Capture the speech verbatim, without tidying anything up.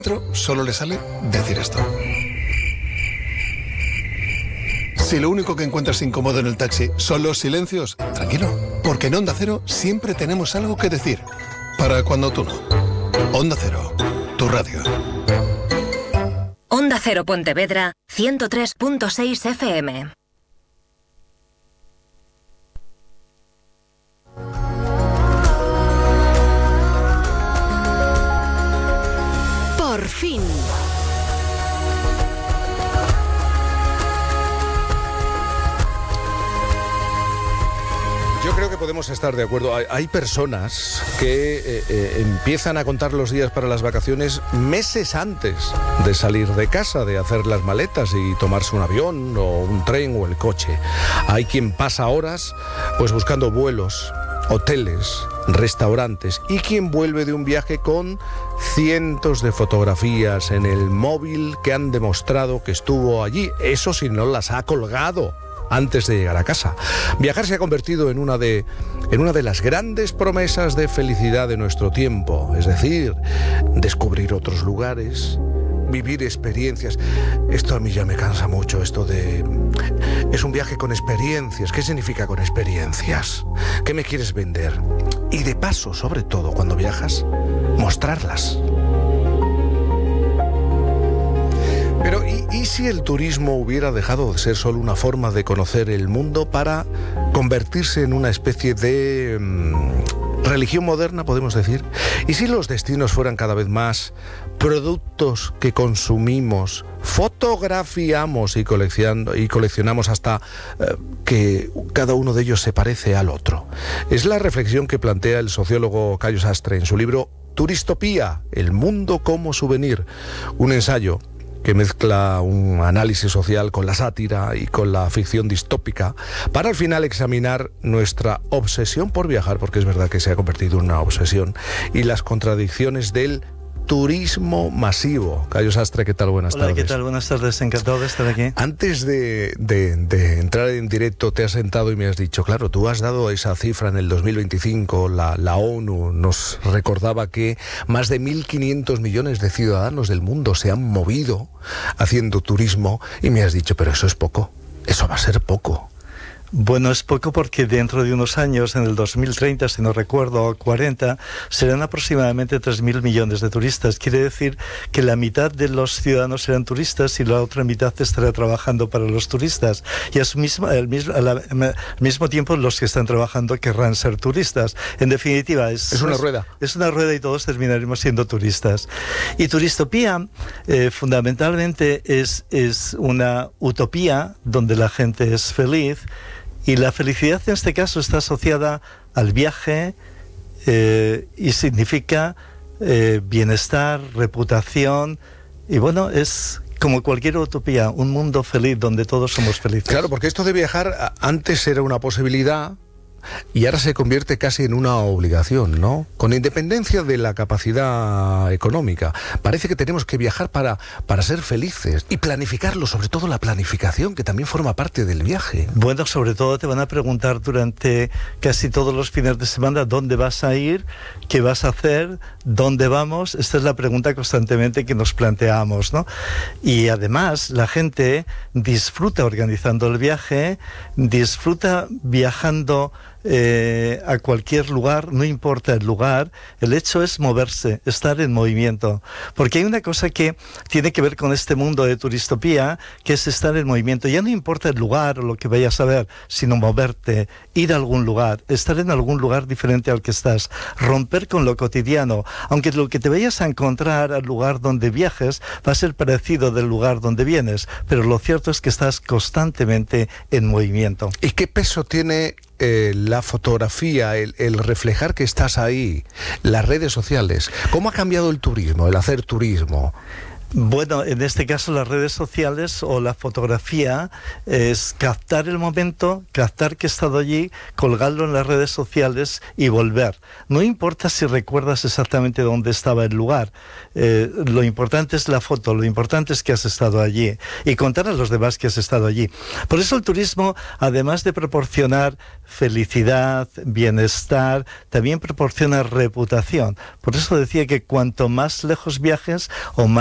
Solo le sale decir esto. Si lo único que encuentras incómodo en el taxi son los silencios, tranquilo, porque en Onda Cero siempre tenemos algo que decir. Para cuando tú no. Onda Cero, tu radio. Onda Cero Pontevedra, ciento tres punto seis F M. Por fin. Yo creo que podemos estar de acuerdo. Hay, hay personas que eh, eh, empiezan a contar los días para las vacaciones meses antes de salir de casa, de hacer las maletas y tomarse un avión o un tren o el coche. Hay quien pasa horas pues buscando vuelos, hoteles, restaurantes, y quien vuelve de un viaje con cientos de fotografías en el móvil que han demostrado que estuvo allí. Eso si no las ha colgado antes de llegar a casa. Viajar se ha convertido en una de, en una de las grandes promesas de felicidad de nuestro tiempo. Es decir, descubrir otros lugares, vivir experiencias. Esto a mí ya me cansa mucho, esto de... Es un viaje con experiencias. ¿Qué significa con experiencias? ¿Qué me quieres vender? Y de paso, sobre todo, cuando viajas, mostrarlas. Pero ¿y, y si el turismo hubiera dejado de ser solo una forma de conocer el mundo para convertirse en una especie de mmm, religión moderna, podemos decir? ¿Y si los destinos fueran cada vez más productos que consumimos, fotografiamos y, coleccionando, y coleccionamos hasta eh, que cada uno de ellos se parece al otro? Es la reflexión que plantea el sociólogo Cayo Sastre en su libro Turistopía, el mundo como souvenir, un ensayo que mezcla un análisis social con la sátira y con la ficción distópica, para al final examinar nuestra obsesión por viajar, porque es verdad que se ha convertido en una obsesión, y las contradicciones del turismo masivo. Cayo Sastre, ¿qué tal? Buenas Hola, tardes. ¿qué tal? Buenas tardes, encantado de estar aquí. Antes de, de, de entrar en directo, te has sentado y me has dicho, claro, tú has dado esa cifra en el dos mil veinticinco, la, la ONU nos recordaba que más de mil quinientos millones de ciudadanos del mundo se han movido haciendo turismo, y me has dicho, pero eso es poco, eso va a ser poco. Bueno, es poco porque dentro de unos años, en el dos mil treinta, si no recuerdo, cuarenta, serán aproximadamente tres mil millones de turistas. Quiere decir que la mitad de los ciudadanos serán turistas y la otra mitad estará trabajando para los turistas. Y a su mismo, al, mismo, al, al mismo tiempo los que están trabajando querrán ser turistas. En definitiva, es, es una es, rueda. Es una rueda y todos terminaremos siendo turistas. Y Turistopía, eh, fundamentalmente, es, es una utopía donde la gente es feliz. Y la felicidad en este caso está asociada al viaje eh, y significa eh, bienestar, reputación, y bueno, es como cualquier utopía, un mundo feliz donde todos somos felices. Claro, porque esto de viajar antes era una posibilidad y ahora se convierte casi en una obligación, ¿no? Con independencia de la capacidad económica. Parece que tenemos que viajar para, para ser felices y planificarlo, sobre todo la planificación, que también forma parte del viaje. Bueno, sobre todo te van a preguntar durante casi todos los fines de semana dónde vas a ir, qué vas a hacer, dónde vamos. Esta es la pregunta constantemente que nos planteamos, ¿no? Y además la gente disfruta organizando el viaje, disfruta viajando Eh, a cualquier lugar, no importa el lugar, el hecho es moverse, estar en movimiento, porque hay una cosa que tiene que ver con este mundo de turistopía, que es estar en movimiento. Ya no importa el lugar o lo que vayas a ver, sino moverte, ir a algún lugar, estar en algún lugar diferente al que estás, romper con lo cotidiano, aunque lo que te vayas a encontrar al lugar donde viajes va a ser parecido del lugar donde vienes, pero lo cierto es que estás constantemente en movimiento. ¿Y qué peso tiene Eh, la fotografía, el, el reflejar que estás ahí, las redes sociales? ¿Cómo ha cambiado el turismo, el hacer turismo? Bueno, en este caso las redes sociales o la fotografía es captar el momento, captar que he estado allí, colgarlo en las redes sociales y volver. No importa si recuerdas exactamente dónde estaba el lugar, eh, lo importante es la foto, lo importante es que has estado allí y contar a los demás que has estado allí. Por eso el turismo, además de proporcionar felicidad, bienestar, también proporciona reputación. Por eso decía que cuanto más lejos viajes o más